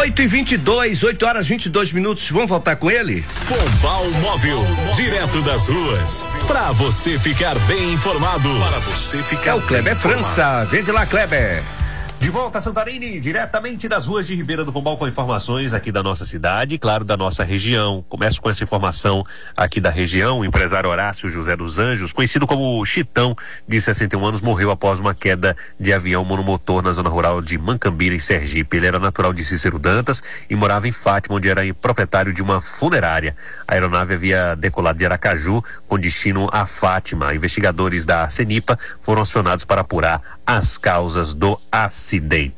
8h22, 8 horas 22 minutos. Vamos voltar com ele? Pombal Móvel, direto das ruas, pra você ficar bem informado. É o Kleber França. Vende lá, Kleber. De volta a Santarém, diretamente das ruas de Ribeira do Pombal, com informações aqui da nossa cidade e, claro, da nossa região. Começo com essa informação aqui da região. O empresário Horácio José dos Anjos, conhecido como Chitão, de 61 anos, morreu após uma queda de avião monomotor na zona rural de Mancambira, em Sergipe. Ele era natural de Cícero Dantas e morava em Fátima, onde era proprietário de uma funerária. A aeronave havia decolado de Aracaju com destino a Fátima. Investigadores da CENIPA foram acionados para apurar as causas do acidente.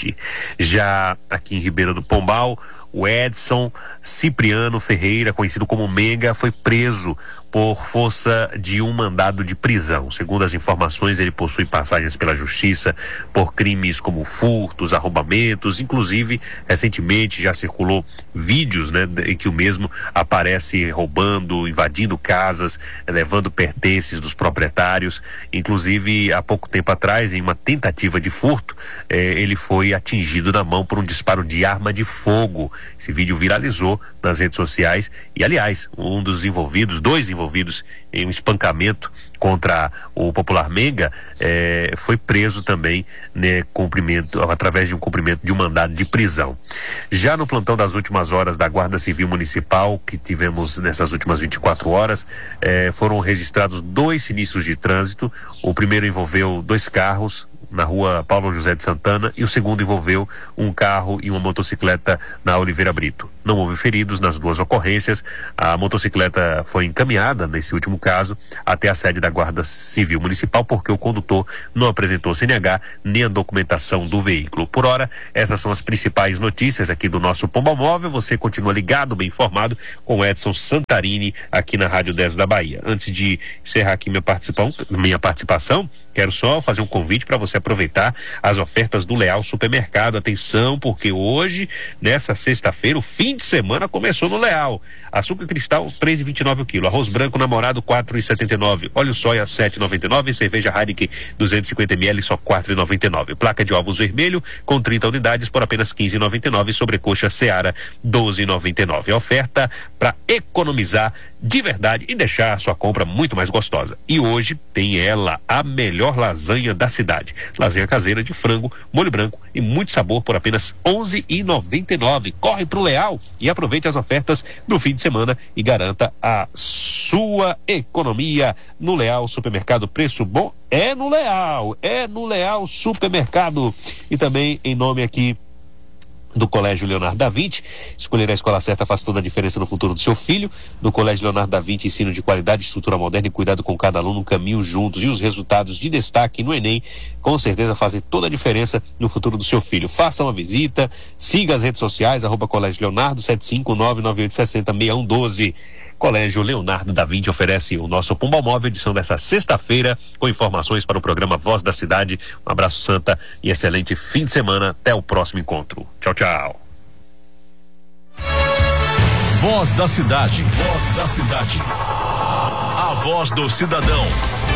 Já aqui em Ribeira do Pombal, o Edson Cipriano Ferreira, conhecido como Menga, foi preso por força de um mandado de prisão. Segundo as informações, ele possui passagens pela justiça por crimes como furtos, arrombamentos, inclusive recentemente já circulou vídeos, né, em que o mesmo aparece roubando, invadindo casas, levando pertences dos proprietários. Inclusive, há pouco tempo atrás, em uma tentativa de furto, ele foi atingido na mão por um disparo de arma de fogo. Esse vídeo viralizou nas redes sociais e, aliás, dois envolvidos em um espancamento contra o popular Menga, foi preso também, né, através de um cumprimento de um mandado de prisão. Já no plantão das últimas horas da Guarda Civil Municipal, que tivemos nessas últimas 24 horas, foram registrados 2 sinistros de trânsito. O primeiro envolveu 2 carros na rua Paulo José de Santana e o segundo envolveu um carro e uma motocicleta na Oliveira Brito. Não houve feridos nas 2 ocorrências. A motocicleta foi encaminhada, nesse último caso, até a sede da Guarda Civil Municipal, porque o condutor não apresentou CNH nem a documentação do veículo. Por hora, essas são as principais notícias aqui do nosso Pombal Móvel. Você continua ligado, bem informado, com Edson Santarini aqui na Rádio 10 da Bahia. Antes de encerrar aqui minha participação, quero só fazer um convite para você aproveitar as ofertas do Leal Supermercado. Atenção, porque hoje, nessa sexta-feira, o fim de semana começou no Leal. Açúcar cristal, 3,29 o quilo. Arroz branco namorado, 4,79. Óleo soia, 7,99. Cerveja Heineken, 250 ml, só 4,99. Placa de ovos vermelho, com 30 unidades, por apenas 15,99. Sobrecoxa Seara, 12,99. Oferta para economizar de verdade e deixar a sua compra muito mais gostosa. E hoje tem ela, a melhor lasanha da cidade. Lasanha caseira de frango, molho branco e muito sabor por apenas 11,99. Corre pro Leal e aproveite as ofertas do fim de semana e garanta a sua economia no Leal Supermercado. Preço bom é no Leal Supermercado. E também em nome aqui do Colégio Leonardo da Vinci, escolher a escola certa faz toda a diferença no futuro do seu filho. No Colégio Leonardo da Vinci, ensino de qualidade, estrutura moderna e cuidado com cada aluno, um caminho juntos. E os resultados de destaque no Enem, com certeza fazem toda a diferença no futuro do seu filho. Faça uma visita, siga as redes sociais, @Colégio Leonardo, 75998606112. Colégio Leonardo da Vinci oferece o nosso Pombal Móvel, edição dessa sexta-feira, com informações para o programa Voz da Cidade. Um abraço, Santa, e excelente fim de semana. Até o próximo encontro. Tchau, tchau. Voz da Cidade. Voz da Cidade. A voz do cidadão.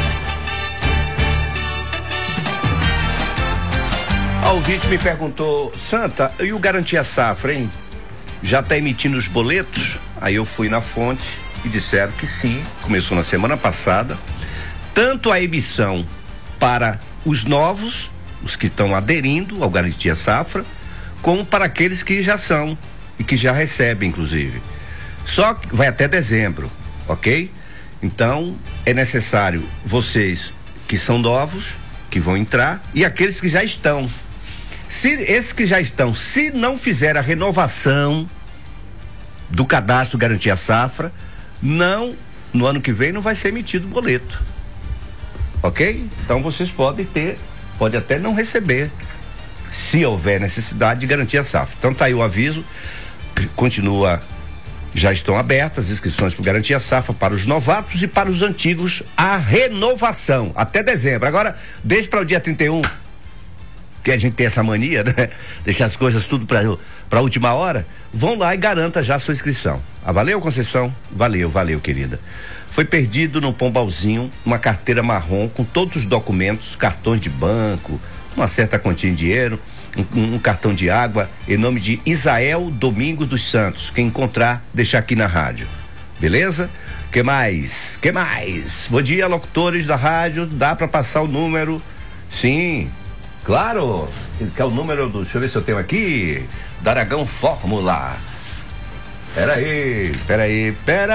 A ouvinte me perguntou: Santa, e o Garantia Safra, hein? Já está emitindo os boletos? Aí eu fui na fonte e disseram que sim, começou na semana passada, tanto a emissão para os novos, os que estão aderindo ao Garantia Safra, como para aqueles que já são e que já recebem, inclusive. Só que vai até dezembro, ok? Então é necessário vocês que são novos, que vão entrar, e aqueles que já estão. Se esses que já estão, se não fizer a renovação do cadastro Garantia Safra, no ano que vem não vai ser emitido o boleto, ok? Então vocês podem até não receber, se houver necessidade de Garantia Safra. Então tá aí o aviso, já estão abertas as inscrições para Garantia Safra para os novatos e para os antigos, a renovação até dezembro. Agora deixa para o dia 31, que a gente tem essa mania, né? Deixar as coisas tudo para a última hora. Vão lá e garanta já a sua inscrição. Valeu, Conceição? Valeu, querida. Foi perdido no Pombalzinho uma carteira marrom com todos os documentos, cartões de banco, uma certa quantia em dinheiro. um cartão de água em nome de Isael Domingos dos Santos. Quem encontrar, deixar aqui na rádio. Beleza? Que mais? Bom dia, locutores da rádio. Dá para passar o número? Sim, claro. Que é o número do. Deixa eu ver se eu tenho aqui. Da Aragão Fórmula. Peraí.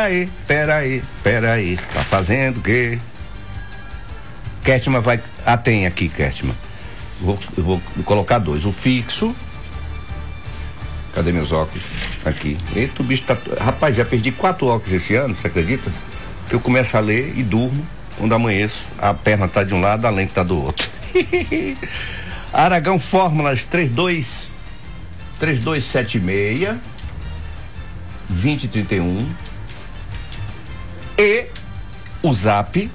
Tá fazendo o quê? Kerstman vai. Tem aqui, Kerstman. Eu vou colocar 2. O fixo. Cadê meus óculos? Aqui. Eita, o bicho tá. Rapaz, já perdi 4 óculos esse ano, você acredita? Eu começo a ler e durmo. Quando amanheço, a perna tá de um lado, a lente tá do outro. Aragão Fórmulas 3276 2031 e o zap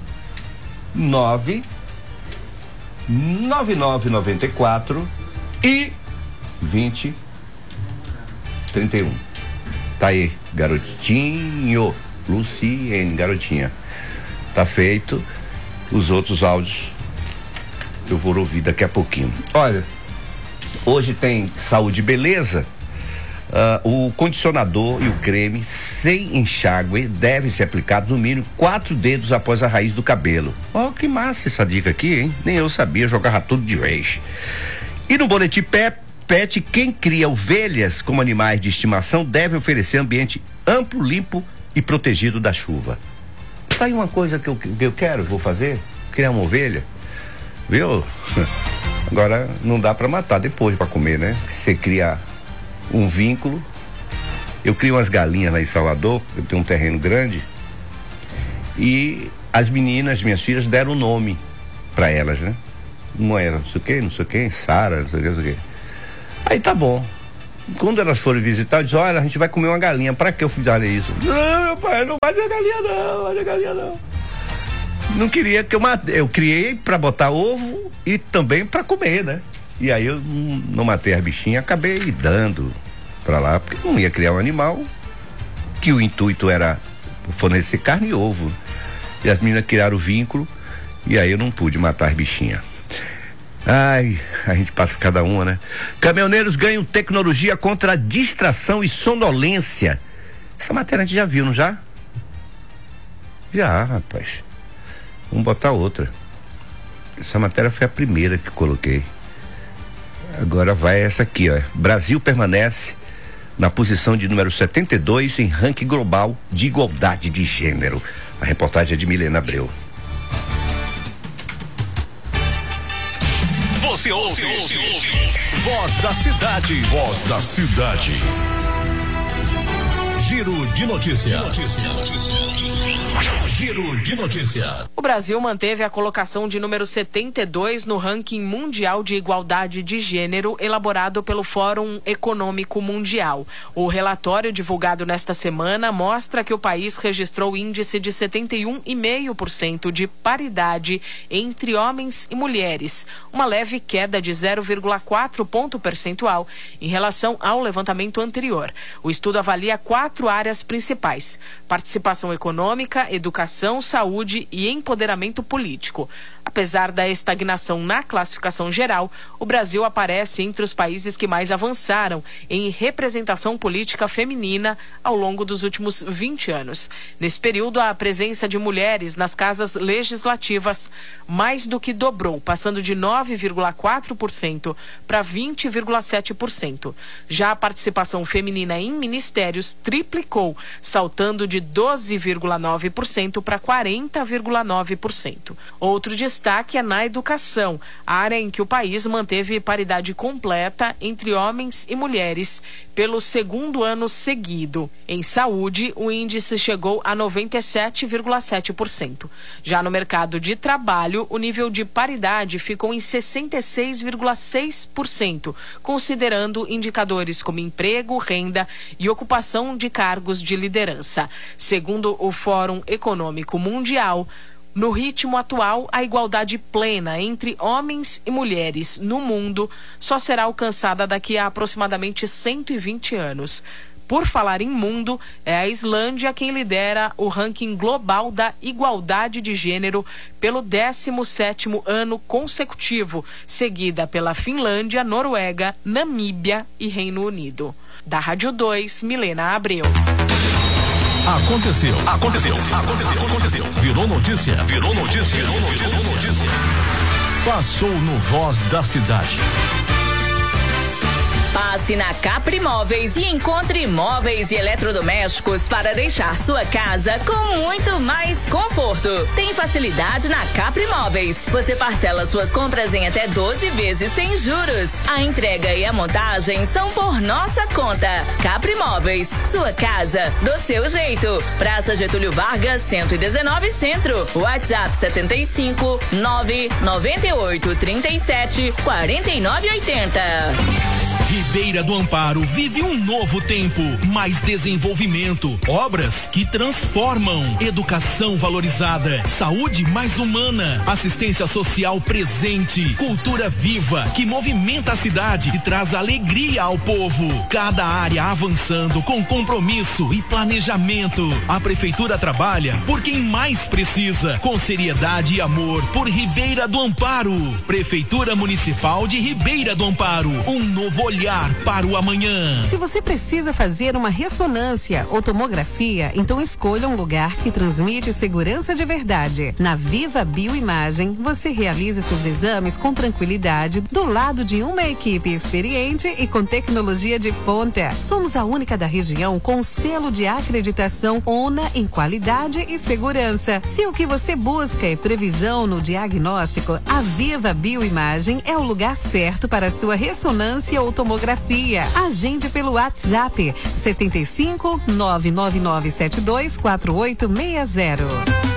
99994 e 2031. Tá aí, garotinho, Luciene, garotinha. Tá feito. Os outros áudios eu vou ouvir daqui a pouquinho. Olha, hoje tem saúde e beleza. O condicionador e o creme sem enxágue deve ser aplicado no mínimo 4 dedos após a raiz do cabelo. Ó, que massa essa dica aqui, hein? Nem eu sabia, jogava tudo de vez. E no boletim Pet, quem cria ovelhas como animais de estimação deve oferecer ambiente amplo, limpo e protegido da chuva. Tá aí uma coisa que eu quero, vou fazer, criar uma ovelha, viu? Agora não dá para matar depois para comer, né? Você cria um vínculo. Eu crio umas galinhas lá em Salvador, eu tenho um terreno grande, e as meninas, minhas filhas, deram um nome para elas, né? Uma era não sei o que, Sara, não sei o que. Aí tá bom. Quando elas forem visitar, eu disse, olha, a gente vai comer uma galinha. Pra que eu fiz isso? Não, pai, não vai ter galinha não. Não queria que eu criei pra botar ovo e também pra comer, né? E aí eu não matei as bichinhas, acabei dando pra lá, porque não ia criar um animal que o intuito era fornecer carne e ovo. E as meninas criaram o vínculo e aí eu não pude matar as bichinhas. Ai, a gente passa por cada uma, né? Caminhoneiros ganham tecnologia contra a distração e sonolência. Essa matéria a gente já viu, não já? Já, rapaz. Vamos botar outra. Essa matéria foi a primeira que coloquei. Agora vai essa aqui, ó. Brasil permanece na posição de número 72 em ranking global de igualdade de gênero. A reportagem é de Milena Abreu. Você ouve. Voz da Cidade. Giro de notícias. O Brasil manteve a colocação de número 72 no ranking mundial de igualdade de gênero elaborado pelo Fórum Econômico Mundial. O relatório divulgado nesta semana mostra que o país registrou índice de 71,5% de paridade entre homens e mulheres, uma leve queda de 0,4 ponto percentual em relação ao levantamento anterior. O estudo avalia 4 áreas principais: participação econômica, educação, saúde e empoderamento político. Apesar da estagnação na classificação geral, o Brasil aparece entre os países que mais avançaram em representação política feminina ao longo dos últimos 20 anos. Nesse período, a presença de mulheres nas casas legislativas mais do que dobrou, passando de 9,4% para 20,7%. Já a participação feminina em ministérios triplicou, saltando de 12,9% para 40,9%. Outro destaque é na educação, área em que o país manteve paridade completa entre homens e mulheres pelo segundo ano seguido. Em saúde, o índice chegou a 97,7%. Já no mercado de trabalho, o nível de paridade ficou em 66,6%, considerando indicadores como emprego, renda e ocupação de cargos de liderança. Segundo o Fórum Econômico Mundial, no ritmo atual, a igualdade plena entre homens e mulheres no mundo só será alcançada daqui a aproximadamente 120 anos. Por falar em mundo, é a Islândia quem lidera o ranking global da igualdade de gênero pelo 17º ano consecutivo, seguida pela Finlândia, Noruega, Namíbia e Reino Unido. Da Rádio 2, Milena Abreu. Aconteceu. Virou notícia. Passou no Voz da Cidade. Passe na Capri Móveis e encontre móveis e eletrodomésticos para deixar sua casa com muito mais conforto. Tem facilidade na Capri Móveis. Você parcela suas compras em até 12 vezes sem juros. A entrega e a montagem são por nossa conta. Capri Móveis, sua casa do seu jeito. Praça Getúlio Vargas, 119 Centro. WhatsApp 75 998 37 49 80. Ribeira do Amparo vive um novo tempo, mais desenvolvimento, obras que transformam, educação valorizada, saúde mais humana, assistência social presente, cultura viva que movimenta a cidade e traz alegria ao povo. Cada área avançando com compromisso e planejamento. A prefeitura trabalha por quem mais precisa, com seriedade e amor por Ribeira do Amparo. Prefeitura Municipal de Ribeira do Amparo, um novo olhar para o amanhã. Se você precisa fazer uma ressonância ou tomografia, então escolha um lugar que transmite segurança de verdade. Na Viva Bioimagem, você realiza seus exames com tranquilidade, do lado de uma equipe experiente e com tecnologia de ponta. Somos a única da região com selo de acreditação ONA em qualidade e segurança. Se o que você busca é previsão no diagnóstico, a Viva Bioimagem é o lugar certo para sua ressonância ou tomografia. Agende pelo WhatsApp 75 99972 4860.